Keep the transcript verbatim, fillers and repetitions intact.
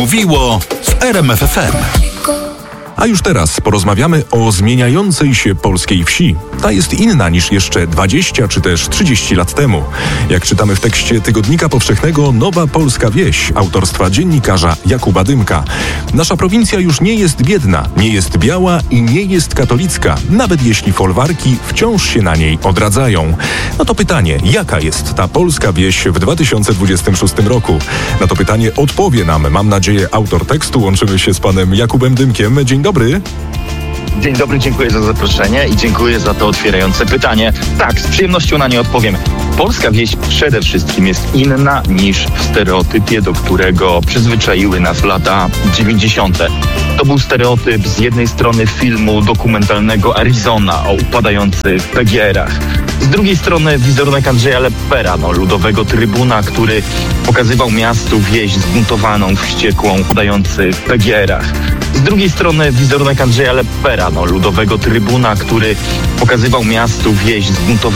Mówiło w R M F F M. A już teraz porozmawiamy o zmieniającej się polskiej wsi. Ta jest inna niż jeszcze dwadzieścia czy też trzydzieści lat temu. Jak czytamy w tekście Tygodnika Powszechnego Nowa Polska Wieś autorstwa dziennikarza Jakuba Dymka. Nasza prowincja już nie jest biedna, nie jest biała i nie jest katolicka, nawet jeśli folwarki wciąż się na niej odradzają. No to pytanie, jaka jest ta polska wieś w dwa tysiące dwudziestym szóstym roku? Na to pytanie odpowie nam, mam nadzieję, autor tekstu. Łączymy się z panem Jakubem Dymkiem. Dzień dobry. Dzień dobry, dziękuję za zaproszenie i dziękuję za to otwierające pytanie. Tak, z przyjemnością na nie odpowiem. Polska wieś przede wszystkim jest inna niż w stereotypie, do którego przyzwyczaiły nas lata dziewięćdziesiąte. To był stereotyp z jednej strony filmu dokumentalnego Arizona o upadających P G R-ach. Z drugiej strony wizerunek Andrzeja Leppera, no, ludowego trybuna, który pokazywał miastu wieś zbuntowaną, wściekłą, upadających P G R-ach. Z drugiej strony wizerunek Andrzeja Leppera, no, ludowego trybuna, który pokazywał miastu wieś zbuntowaną.